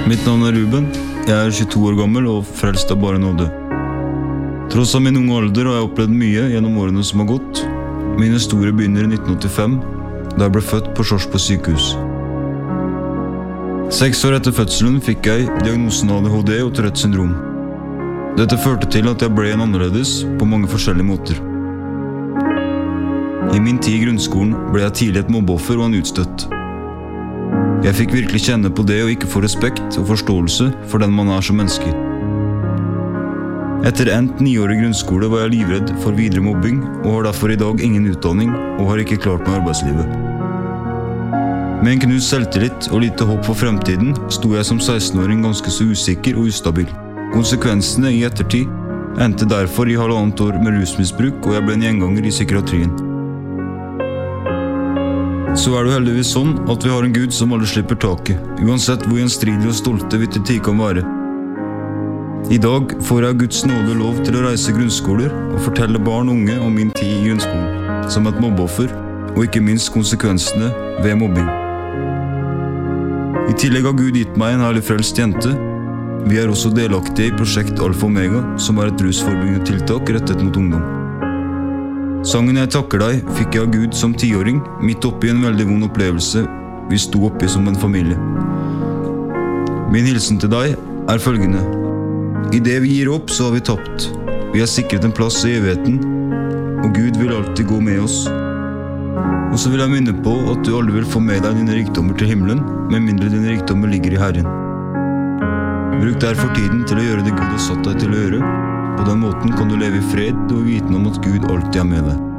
Mitt navn Ruben. Jeg 22 år gammel og frelst av bare nåde. Tross av min unge alder har jeg opplevd mye gjennom årene som har gått. Min historie begynner i 1985, da jeg ble født på Sjorsbo sykehus. 6 år etter fødselen fikk jeg diagnosen ADHD og Tourettes syndrom. Dette førte til at jeg ble en annerledes på mange forskjellige måter. I min tid i grunnskolen ble jeg tidlig et mobbeoffer og en utstøtt. Jeg fikk virkelig kjenne på det å ikke få respekt og forståelse for den man som menneske. Etter endt 9-årig grunnskole var jeg livredd for videre mobbing, og har derfor i dag ingen utdanning og har ikke klart meg i arbeidslivet. Med en knust selvtillit og lite håp for fremtiden sto jeg som 16-åring ganske så usikker og ustabil. Konsekvensene i ettertid endte derfor i 1,5 år med rusmisbruk, og jeg ble en gjenganger i psykiatrien. Så det heldigvis sånn at vi har en Gud som alle slipper taket, uansett hvor gjenstridige og stolte vi til tid kan være. I dag får jeg Guds nåde lov til å reise grunnskoler og fortelle barn og unge om min tid i grunnskolen, som et mobbeoffer, og ikke minst konsekvensene ved mobbing. I tillegg har Gud gitt meg en herlig frelst jente. Vi også delaktige i prosjekt Alfa Omega, som et rusforebyggende tiltak rettet mot ungdom. Sangen Jeg takker deg fikk jeg av Gud som 10-åring, midt oppi en veldig vond opplevelse vi sto oppi som en familie. Min hilsen til deg følgende: I det vi gir opp, så har vi tapt. Vi sikret en plass i evigheten, og Gud vil alltid gå med oss. Og så vil jeg minne på at du aldri vil få med deg dine rikdommer til himmelen, med mindre dine rikdommer ligger i Herren. Bruk derfor tiden til å gjøre det Gud har satt deg til å gjøre. På den måten kan du leve i fred og viten om at Gud alltid med deg.